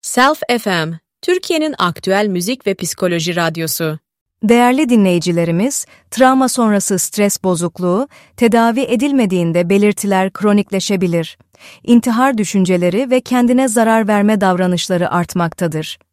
Self FM, Türkiye'nin aktüel müzik ve psikoloji radyosu. Değerli dinleyicilerimiz, travma sonrası stres bozukluğu, tedavi edilmediğinde belirtiler kronikleşebilir. İntihar düşünceleri ve kendine zarar verme davranışları artmaktadır.